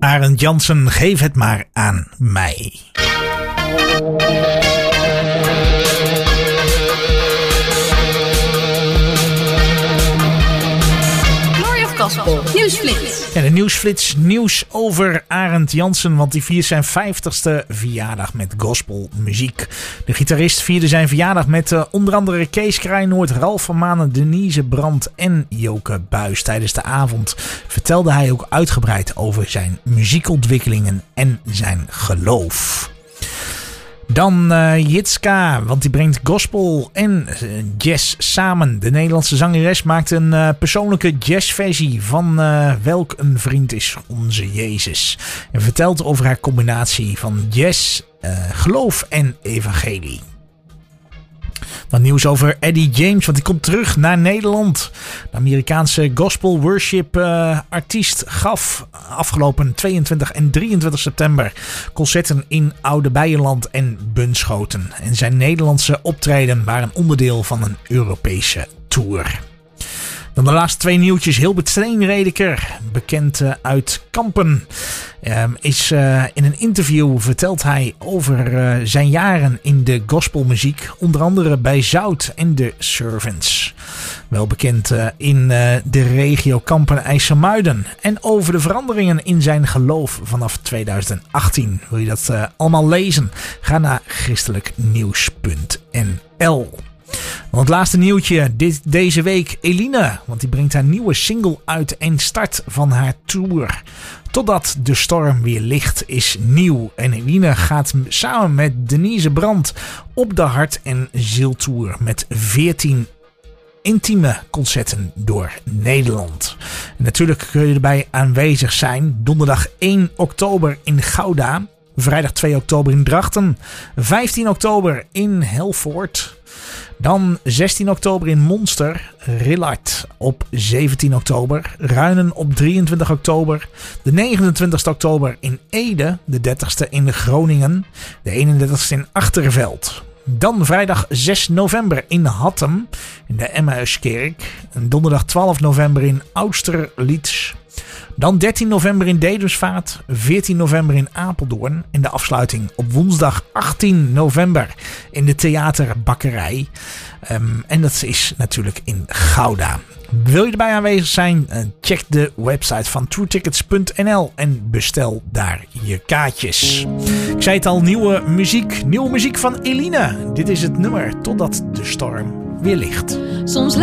Arend Jansen, geef het maar aan mij. Nieuwsflits. Ja, de nieuwsflits, nieuws over Arend Jansen, want die viert zijn 50ste verjaardag met gospelmuziek. De gitarist vierde zijn verjaardag met onder andere Kees Krijnoord, Ralf van Manen, Denise Brandt en Joke Buijs. Tijdens de avond vertelde hij ook uitgebreid over zijn muziekontwikkelingen en zijn geloof. Dan Jitska, want die brengt gospel en jazz samen. De Nederlandse zangeres maakt een persoonlijke jazzversie van Welk een vriend is onze Jezus. En vertelt over haar combinatie van jazz, geloof en evangelie. Dan nieuws over Eddie James, want die komt terug naar Nederland. De Amerikaanse gospel worship artiest gaf afgelopen 22 en 23 september concerten in Oude Beierland en Bunschoten. En zijn Nederlandse optreden waren onderdeel van een Europese tour. Dan de laatste twee nieuwtjes. Hilbert Steenredeker, bekend uit Kampen, in een interview vertelt hij over zijn jaren in de gospelmuziek. Onder andere bij Zout en de Servants. Wel bekend in de regio Kampen-IJsselmuiden. En over de veranderingen in zijn geloof vanaf 2018. Wil je dat allemaal lezen? Ga naar christelijknieuws.nl. Want het laatste nieuwtje deze week, Eline, want die brengt haar nieuwe single uit en start van haar tour. Totdat de storm weer licht is nieuw. En Eline gaat samen met Denise Brandt op de Hart en Ziel Tour met 14 intieme concerten door Nederland. En natuurlijk kun je erbij aanwezig zijn. Donderdag 1 oktober in Gouda. Vrijdag 2 oktober in Drachten. 15 oktober in Helvoort. Dan 16 oktober in Monster, Rillard op 17 oktober, Ruinen op 23 oktober, de 29 oktober in Ede, de 30ste in Groningen, de 31ste in Achterveld. Dan vrijdag 6 november in Hattem, in de Emmauskerk, en donderdag 12 november in Austerlitz. Dan 13 november in Dedemsvaart, 14 november in Apeldoorn en de afsluiting op woensdag 18 november in de Theaterbakkerij. En dat is natuurlijk in Gouda. Wil je erbij aanwezig zijn? Check de website van truetickets.nl en bestel daar je kaartjes. Ik zei het al, nieuwe muziek van Eline. Dit is het nummer Totdat de storm weer ligt. Soms